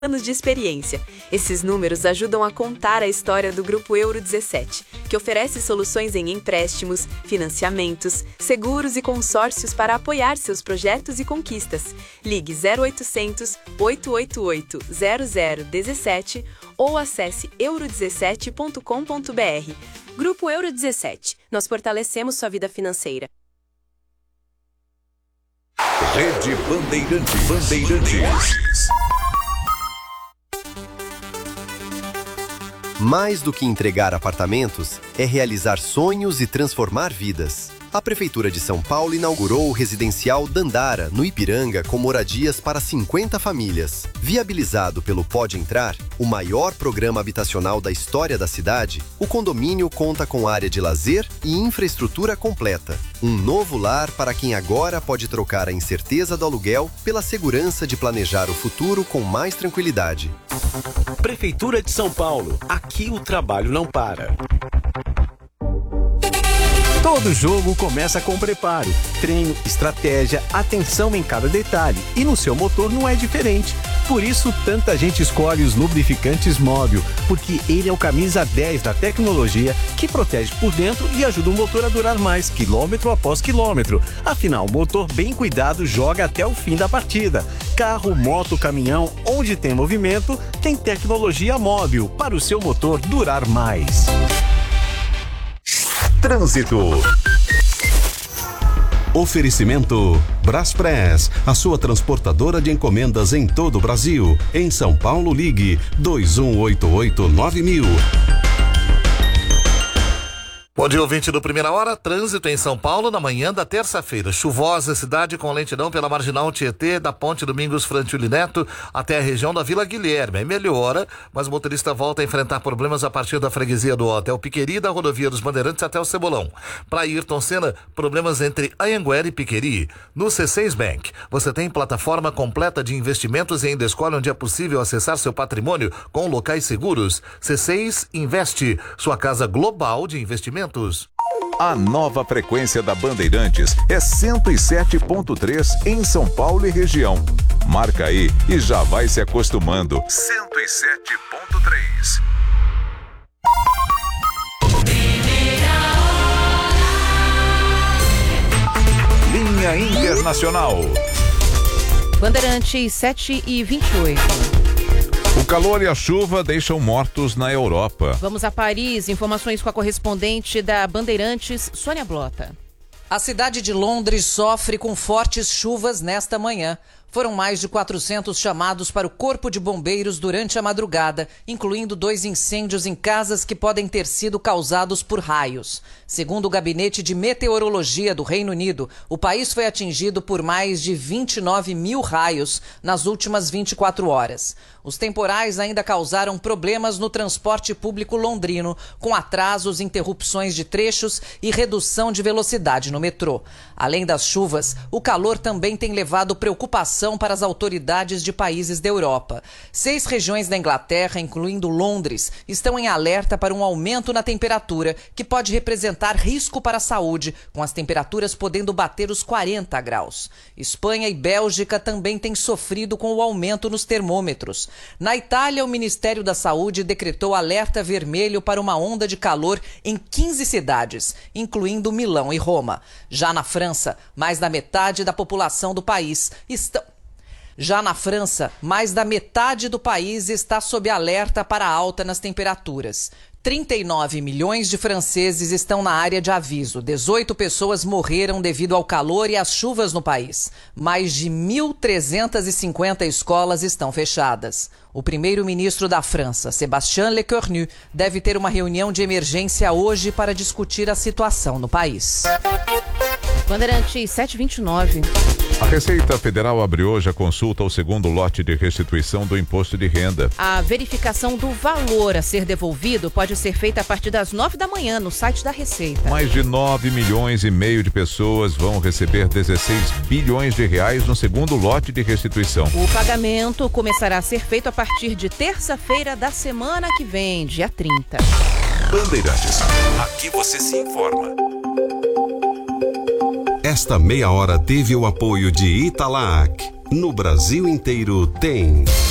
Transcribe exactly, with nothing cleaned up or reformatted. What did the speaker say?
anos de experiência. Esses números ajudam a contar a história do Grupo Euro dezessete, que oferece soluções em empréstimos, financiamentos, seguros e consórcios para apoiar seus projetos e conquistas. Ligue zero oitocentos, oito oito oito, zero zero um sete ou acesse euro dezessete ponto com ponto br. Grupo Euro dezessete. Nós fortalecemos sua vida financeira. Rede Bandeirantes. Bandeirantes. Mais do que entregar apartamentos, é realizar sonhos e transformar vidas. A Prefeitura de São Paulo inaugurou o residencial Dandara, no Ipiranga, com moradias para cinquenta famílias. Viabilizado pelo Pode Entrar, o maior programa habitacional da história da cidade, o condomínio conta com área de lazer e infraestrutura completa. Um novo lar para quem agora pode trocar a incerteza do aluguel pela segurança de planejar o futuro com mais tranquilidade. Prefeitura de São Paulo. Aqui o trabalho não para. Todo jogo começa com preparo, treino, estratégia, atenção em cada detalhe. E no seu motor não é diferente. Por isso, tanta gente escolhe os lubrificantes Móbil, porque ele é o camisa dez da tecnologia que protege por dentro e ajuda o motor a durar mais, quilômetro após quilômetro. Afinal, o motor bem cuidado joga até o fim da partida. Carro, moto, caminhão, onde tem movimento, tem tecnologia Móbil para o seu motor durar mais. Trânsito. Oferecimento Braspress, a sua transportadora de encomendas em todo o Brasil. Em São Paulo, ligue dois um oito oito nove mil. Bom dia, ouvinte do Primeira Hora. Trânsito em São Paulo na manhã da terça-feira. Chuvosa cidade com lentidão pela Marginal Tietê, da Ponte Domingos Frantili Neto até a região da Vila Guilherme. Aí melhora, mas o motorista volta a enfrentar problemas a partir da freguesia do Hotel Piqueri, da rodovia dos Bandeirantes até o Cebolão. Para Ayrton Senna, problemas entre Anhanguera e Piqueri. No C seis Bank, você tem plataforma completa de investimentos e ainda escolhe onde é possível acessar seu patrimônio com locais seguros. C seis Investe, sua casa global de investimentos. A nova frequência da Bandeirantes é cento e sete ponto três em São Paulo e região. Marca aí e já vai se acostumando. cento e sete ponto três. Linha Internacional. Bandeirantes sete e vinte e oito. O calor e a chuva deixam mortos na Europa. Vamos a Paris, informações com a correspondente da Bandeirantes, Sônia Blota. A cidade de Londres sofre com fortes chuvas nesta manhã. Foram mais de quatrocentos chamados para o Corpo de Bombeiros durante a madrugada, incluindo dois incêndios em casas que podem ter sido causados por raios. Segundo o Gabinete de Meteorologia do Reino Unido, o país foi atingido por mais de vinte e nove mil raios nas últimas vinte e quatro horas. Os temporais ainda causaram problemas no transporte público londrino, com atrasos, interrupções de trechos e redução de velocidade no metrô. Além das chuvas, o calor também tem levado preocupação para as autoridades de países da Europa. Seis regiões da Inglaterra, incluindo Londres, estão em alerta para um aumento na temperatura, que pode representar risco para a saúde, com as temperaturas podendo bater os quarenta graus. Espanha e Bélgica também têm sofrido com o aumento nos termômetros. Na Itália, o Ministério da Saúde decretou alerta vermelho para uma onda de calor em quinze cidades, incluindo Milão e Roma. Já na França, mais da metade da população do país está... Já na França, mais da metade do país está sob alerta para alta nas temperaturas. trinta e nove milhões de franceses estão na área de aviso. dezoito pessoas morreram devido ao calor e às chuvas no país. Mais de mil trezentas e cinquenta escolas estão fechadas. O primeiro-ministro da França, Sébastien Lecornu, deve ter uma reunião de emergência hoje para discutir a situação no país. Bandeirantes sete e vinte e nove. A Receita Federal abriu hoje a consulta ao segundo lote de restituição do imposto de renda. A verificação do valor a ser devolvido pode ser feita a partir das nove da manhã no site da Receita. Mais de nove milhões e meio de pessoas vão receber dezesseis bilhões de reais no segundo lote de restituição. O pagamento começará a ser feito a partir de terça-feira da semana que vem, dia trinta. Bandeirantes. Aqui você se informa. Esta meia hora teve o apoio de Italac. No Brasil inteiro tem...